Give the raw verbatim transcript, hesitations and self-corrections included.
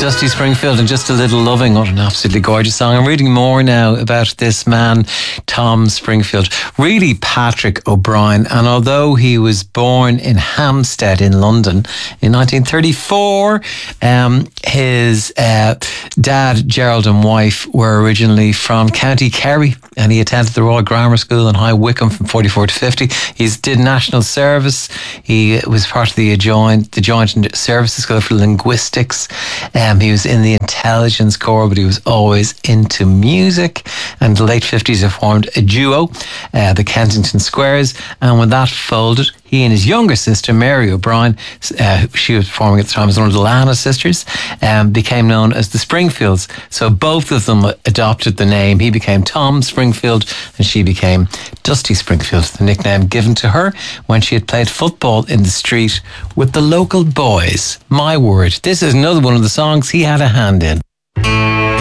Dusty Springfield and Just a Little Loving. What an absolutely gorgeous song. I'm reading more now about this man, Tom Springfield. Really Patrick O'Brien. And although he was born in Hampstead in London in nineteen thirty-four, um, his uh, dad, Gerald, and wife were originally from County Kerry, and he attended the Royal Grammar School in High Wycombe from forty-four to fifty. He did national service. He was part of the joint, the Joint Services School for Linguistics. Um, he was in the Intelligence Corps, but he was always into music. And in the late fifties, he formed a duo, uh, the Kensington Squares. And when that folded, he and his younger sister, Mary O'Brien, uh, she was performing at the time as one of the Lana sisters, um, became known as the Springfields. So both of them adopted the name. He became Tom Springfield and she became Dusty Springfield, the nickname given to her when she had played football in the street with the local boys. My word, this is another one of the songs he had a hand in.